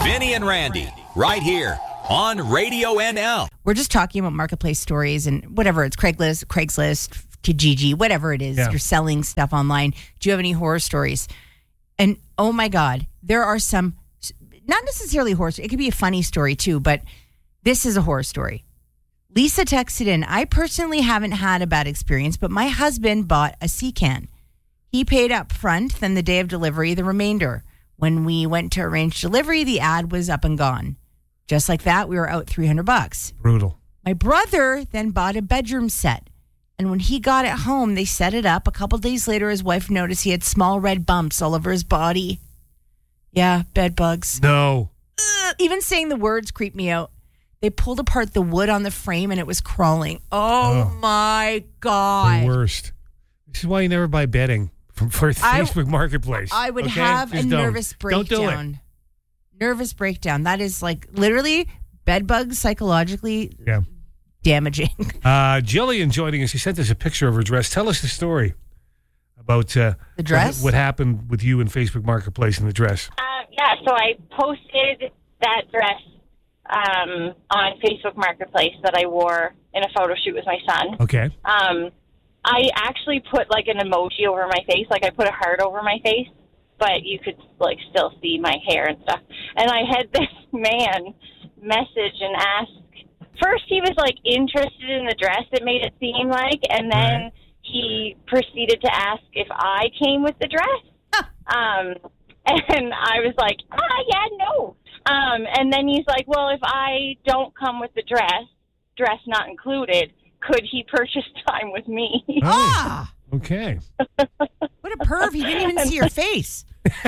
Vinny and Randy, right here on Radio NL. We're just talking about marketplace stories and whatever. It's Craigslist, Kijiji, whatever it is. Yeah. You're selling stuff online. Do you have any horror stories? And oh my God, there are some, not necessarily horror stories. It could be a funny story too, but this is a horror story. Lisa texted in, I personally haven't had a bad experience, but my husband bought a sea can. He paid up front, then the day of delivery, the remainder. When we went to arrange delivery, the ad was up and gone. Just like that, we were out $300. Brutal. My brother then bought a bedroom set. And when he got it home, they set it up. A couple days later, his wife noticed he had small red bumps all over his body. Yeah, bed bugs. No. Even saying the words creeped me out. They pulled apart the wood on the frame and it was crawling. Oh. My God. The worst. This is why you never buy bedding from Facebook Marketplace. I would okay? have Just a don't. nervous breakdown. Don't do it. Nervous breakdown. That is like literally bed bugs psychologically Yeah. damaging. Jillian joining us. She sent us a picture of her dress. Tell us the story about the dress. What happened with you in Facebook Marketplace in the dress. So I posted that dress on Facebook Marketplace that I wore in a photo shoot with my son. Okay. I actually put like an emoji over my face, like I put a heart over my face, but you could like still see my hair and stuff. And I had this man message and ask. First, he was like interested in the dress. It made it seem like, and then he proceeded to ask if I came with the dress. And I was like, yeah, no. And then he's like, well, if I don't come with the dress not included, could he purchase time with me? Okay. What a perv. He didn't even see your face.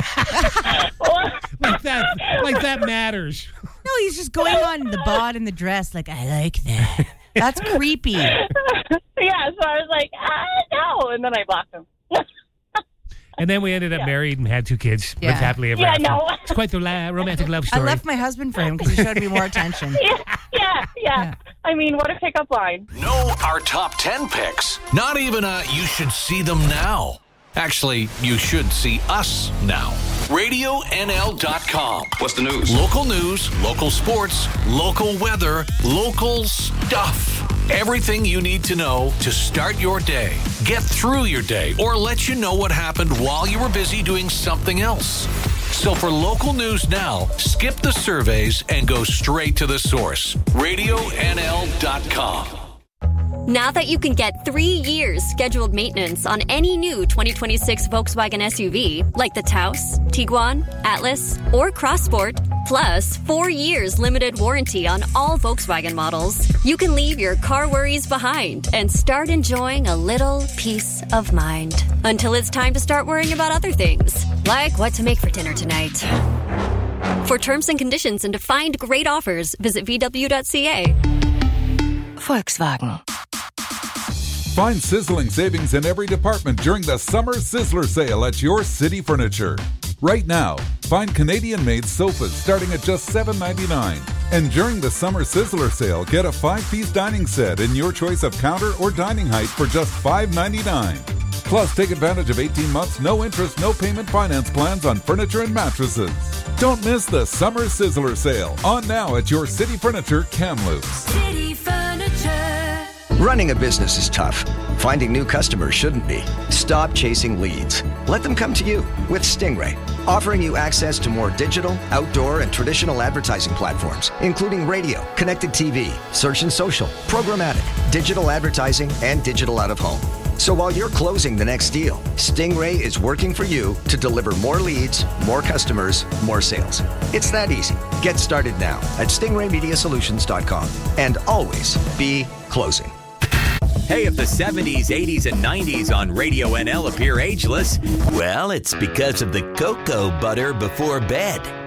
Like that matters. No, he's just going on the bod and the dress like, I like that. That's creepy. Yeah, so I was like, no. And then I blocked him. And then we ended up married and had 2 kids. Yeah. Lived happily ever after. No. It's quite the romantic love I story. left my husband for him because he showed me more attention. Yeah. I mean, what a pickup line. Know our top 10 picks. Not even you should see them now. Actually, you should see us now. RadioNL.com. What's the news? Local news, local sports, local weather, local stuff. Everything you need to know to start your day, get through your day, or let you know what happened while you were busy doing something else. So for local news now, skip the surveys and go straight to the source. RadioNL.com. Now that you can get 3 years scheduled maintenance on any new 2026 Volkswagen SUV, like the Taos, Tiguan, Atlas, or Crossport, plus 4 years limited warranty on all Volkswagen models, you can leave your car worries behind and start enjoying a little peace of mind. Until it's time to start worrying about other things, like what to make for dinner tonight. For terms and conditions and to find great offers, visit VW.ca. Volkswagen. Find sizzling savings in every department during the Summer Sizzler Sale at your City Furniture. Right now, find Canadian-made sofas starting at just $7.99. And during the Summer Sizzler Sale, get a 5-piece dining set in your choice of counter or dining height for just $5.99. Plus, take advantage of 18 months, no interest, no payment finance plans on furniture and mattresses. Don't miss the Summer Sizzler Sale. On now at your City Furniture, Kamloops. City Furniture. Running a business is tough. Finding new customers shouldn't be. Stop chasing leads. Let them come to you with Stingray, offering you access to more digital, outdoor, and traditional advertising platforms, including radio, connected TV, search and social, programmatic, digital advertising, and digital out-of-home. So while you're closing the next deal, Stingray is working for you to deliver more leads, more customers, more sales. It's that easy. Get started now at stingraymediasolutions.com and always be closing. Hey, if the 70s, 80s, and 90s on Radio NL appear ageless, well, it's because of the cocoa butter before bed.